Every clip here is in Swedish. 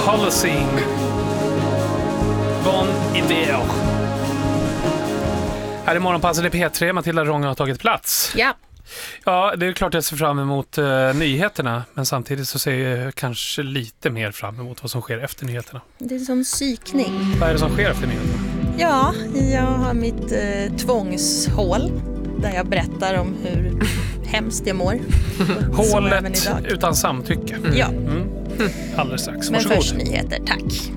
Holocene. Bon Iver. Här i morgonpasset i P3. Matilda Ronge har tagit plats. Ja. Ja, det är klart jag ser fram emot nyheterna. Men samtidigt så ser jag kanske lite mer fram emot vad som sker efter nyheterna. Det är som psykning. Vad är det som sker efter nyheterna? Ja, jag har mitt tvångshål där jag berättar om hur hemskt jag mår. Hålet utan samtycke. Ja. Alldeles strax. Men Varsågod. först nyheter, tack.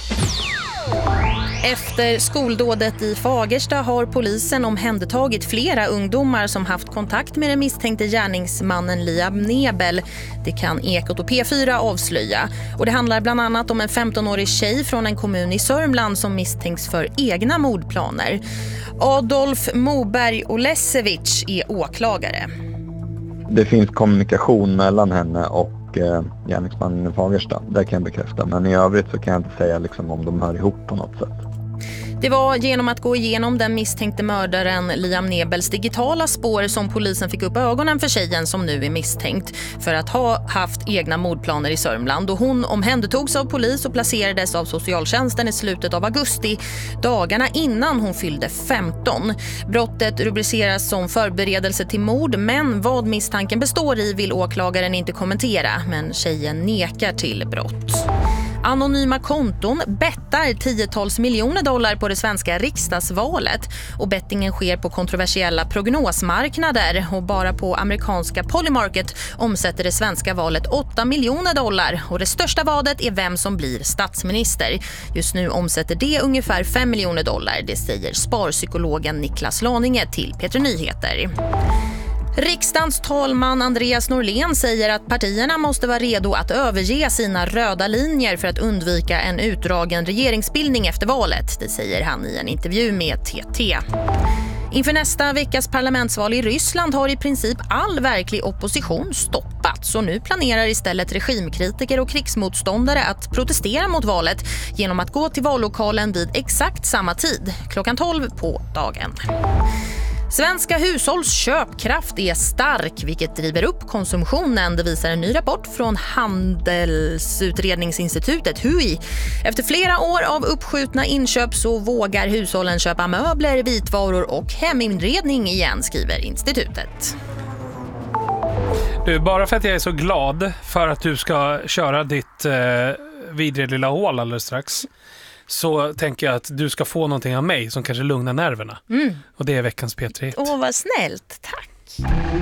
Efter skoldådet i Fagersta har polisen omhändertagit flera ungdomar som haft kontakt med den misstänkte gärningsmannen Liam Nebel. Det kan Ekot och P4 avslöja. Och det handlar bland annat om en 15-årig tjej från en kommun i Sörmland som misstänks för egna mordplaner. Adolf Moberg Olesevic är åklagare. Det finns kommunikation mellan henne och gärningsmannen i Fagersta, det kan jag bekräfta. Men i övrigt så kan jag inte säga liksom om de hör ihop på något sätt. Det var genom att gå igenom den misstänkte mördaren Liam Nebels digitala spår som polisen fick upp ögonen för tjejen som nu är misstänkt för att ha haft egna mordplaner i Sörmland. Och hon omhändertogs av polis och placerades av socialtjänsten i slutet av augusti, dagarna innan hon fyllde 15. Brottet rubriceras som förberedelse till mord, men vad misstanken består i vill åklagaren inte kommentera, men tjejen nekar till brott. Anonyma konton bettar tiotals miljoner dollar på det svenska riksdagsvalet och bettingen sker på kontroversiella prognosmarknader och bara på amerikanska Polymarket omsätter det svenska valet 8 miljoner dollar och det största vadet är vem som blir statsminister. Just nu omsätter det ungefär 5 miljoner dollar, det säger sparpsykologen Niklas Laninge till P3 Nyheter. Riksdagens talman Andreas Norlén säger att partierna måste vara redo att överge sina röda linjer för att undvika en utdragen regeringsbildning efter valet. Det säger han i en intervju med TT. Inför nästa veckas parlamentsval i Ryssland har i princip all verklig opposition stoppats. Så nu planerar istället regimkritiker och krigsmotståndare att protestera mot valet genom att gå till vallokalen vid exakt samma tid, klockan 12 på dagen. Svenska hushålls köpkraft är stark, vilket driver upp konsumtionen. Det visar en ny rapport från Handelsutredningsinstitutet HUI. Efter flera år av uppskjutna inköp så vågar hushållen köpa möbler, vitvaror och heminredning igen, skriver institutet. Du, bara för att jag är så glad för att du ska köra ditt vidre lilla hål alldeles strax, så tänker jag att du ska få någonting av mig som kanske lugnar nerverna. Och det är veckans P3. Åh, vad snällt. Tack.